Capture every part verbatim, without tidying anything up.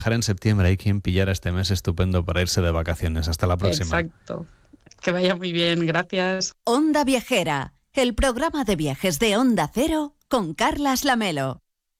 en septiembre hay quien pillara este mes estupendo para irse de vacaciones. Hasta la próxima. Exacto. Que vaya muy bien, gracias. Onda Viajera, el programa de viajes de Onda Cero con Carlas Lamelo.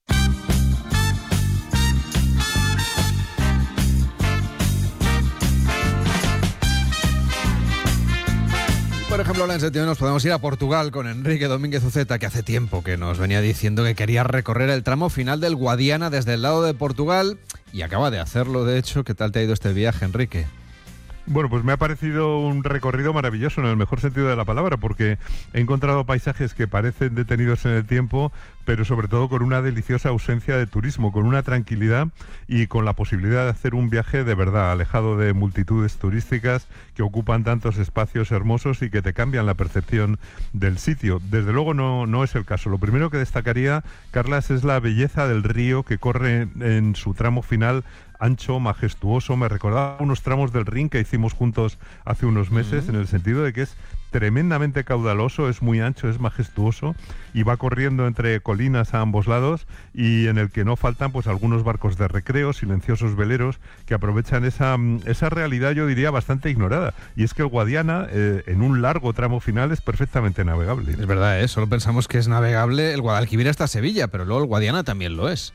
Por ejemplo, ahora en septiembre nos podemos ir a Portugal con Enrique Domínguez Uceta, que hace tiempo que nos venía diciendo que quería recorrer el tramo final del Guadiana desde el lado de Portugal y acaba de hacerlo, de hecho. ¿Qué tal te ha ido este viaje, Enrique? Bueno, pues me ha parecido un recorrido maravilloso en el mejor sentido de la palabra, porque he encontrado paisajes que parecen detenidos en el tiempo, pero sobre todo con una deliciosa ausencia de turismo, con una tranquilidad y con la posibilidad de hacer un viaje de verdad, alejado de multitudes turísticas que ocupan tantos espacios hermosos y que te cambian la percepción del sitio. Desde luego no, no es el caso. Lo primero que destacaría, Carlas, es la belleza del río que corre en su tramo final, ancho, majestuoso. Me recordaba unos tramos del Rin que hicimos juntos hace unos meses, uh-huh. en el sentido de que es tremendamente caudaloso, es muy ancho, es majestuoso y va corriendo entre colinas a ambos lados, y en el que no faltan pues algunos barcos de recreo, silenciosos veleros que aprovechan esa, esa realidad, yo diría, bastante ignorada, y es que el Guadiana eh, en un largo tramo final es perfectamente navegable. Es verdad, ¿eh? Solo pensamos que es navegable el Guadalquivir hasta Sevilla, pero luego el Guadiana también lo es.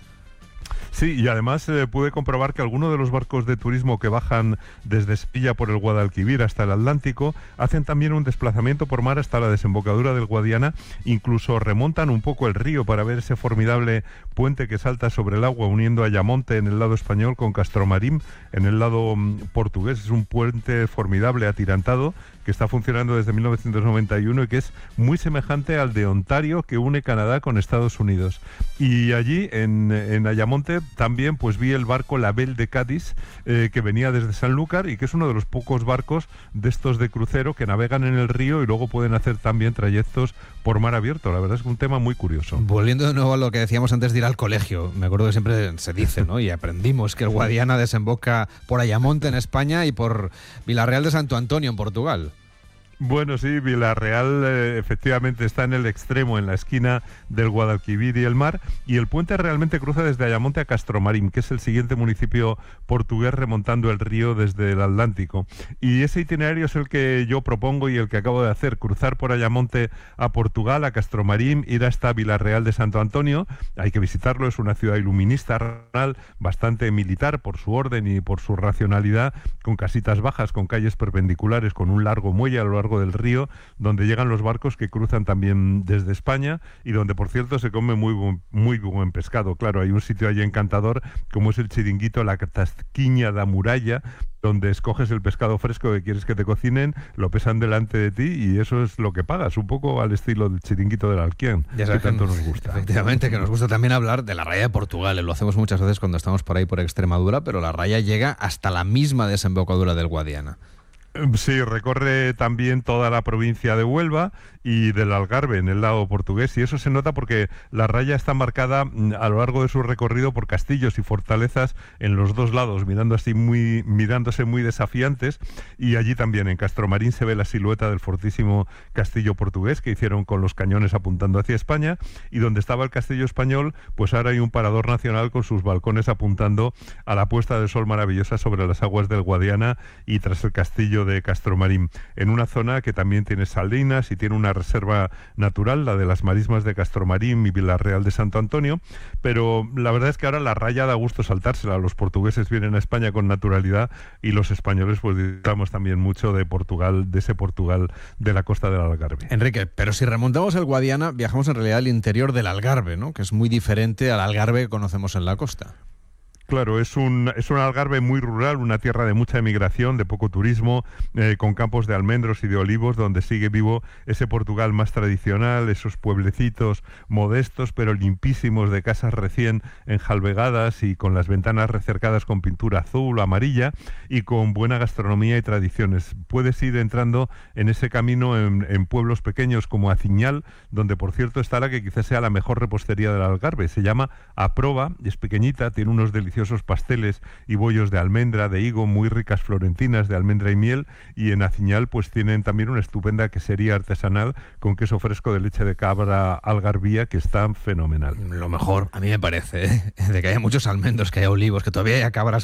Sí, y además eh, pude comprobar que algunos de los barcos de turismo que bajan desde Sevilla por el Guadalquivir hasta el Atlántico hacen también un desplazamiento por mar hasta la desembocadura del Guadiana, incluso remontan un poco el río para ver ese formidable puente que salta sobre el agua uniendo Ayamonte en el lado español con Castromarín en el lado um, portugués. Es un puente formidable, atirantado, que está funcionando desde mil novecientos noventa y uno y que es muy semejante al de Ontario, que une Canadá con Estados Unidos. Y allí, en, en Ayamonte, también pues vi el barco La Belle de Cádiz, eh, que venía desde Sanlúcar y que es uno de los pocos barcos de estos de crucero que navegan en el río y luego pueden hacer también trayectos por mar abierto. La verdad es un tema muy curioso. Volviendo de nuevo a lo que decíamos antes de ir al colegio, me acuerdo que siempre se dice, ¿no? Y aprendimos que el Guadiana desemboca por Ayamonte en España y por Vilarreal de Santo Antonio en Portugal. Bueno, sí, Vilarreal eh, efectivamente está en el extremo, en la esquina del Guadalquivir y el mar, y el puente realmente cruza desde Ayamonte a Castromarín, que es el siguiente municipio portugués remontando el río desde el Atlántico. Y ese itinerario es el que yo propongo y el que acabo de hacer: cruzar por Ayamonte a Portugal, a Castromarín, ir hasta Vilarreal de Santo Antonio. Hay que visitarlo, es una ciudad iluminista, bastante militar por su orden y por su racionalidad, con casitas bajas, con calles perpendiculares, con un largo muelle a lo largo del río, donde llegan los barcos que cruzan también desde España y donde, por cierto, se come muy buen, muy buen pescado. Claro, hay un sitio allí encantador, como es el chiringuito La Tasquiña da Muralla, donde escoges el pescado fresco que quieres que te cocinen, lo pesan delante de ti y eso es lo que pagas, un poco al estilo del chiringuito del Alquién, ya que tanto nos gusta. Efectivamente, que nos gusta también hablar de la raya de Portugal. Lo hacemos muchas veces cuando estamos por ahí por Extremadura, pero la raya llega hasta la misma desembocadura del Guadiana. Sí, recorre también toda la provincia de Huelva y del Algarve en el lado portugués, y eso se nota porque la raya está marcada a lo largo de su recorrido por castillos y fortalezas en los dos lados, mirando así muy, mirándose muy desafiantes, y allí también en Castromarín se ve la silueta del fortísimo castillo portugués que hicieron con los cañones apuntando hacia España, y donde estaba el castillo español, pues ahora hay un parador nacional con sus balcones apuntando a la puesta de sol maravillosa sobre las aguas del Guadiana y tras el castillo de Castromarín, en una zona que también tiene saldinas y tiene una reserva natural, la de las marismas de Castromarín y Vilarreal de Santo Antonio, pero la verdad es que ahora la raya da gusto saltársela. Los portugueses vienen a España con naturalidad y los españoles pues disfrutamos también mucho de Portugal, de ese Portugal de la costa del Algarve. Enrique, pero si remontamos el Guadiana, viajamos en realidad al interior del Algarve, ¿no? Que es muy diferente al Algarve que conocemos en la costa. Claro, es un, es un Algarve muy rural, una tierra de mucha emigración, de poco turismo, eh, con campos de almendros y de olivos, donde sigue vivo ese Portugal más tradicional, esos pueblecitos modestos pero limpísimos, de casas recién enjalbegadas y con las ventanas recercadas con pintura azul o amarilla y con buena gastronomía y tradiciones. Puedes ir entrando en ese camino en, en pueblos pequeños como Aciñal, donde por cierto está la que quizás sea la mejor repostería del Algarve. Se llama Aproba, es pequeñita, tiene unos deliciosos pasteles y bollos de almendra, de higo, muy ricas florentinas de almendra y miel, y en Aciñal pues tienen también una estupenda quesería artesanal con queso fresco de leche de cabra algarbía que está fenomenal. Lo mejor, a mí me parece, ¿eh? De que haya muchos almendros, que haya olivos, que todavía haya cabras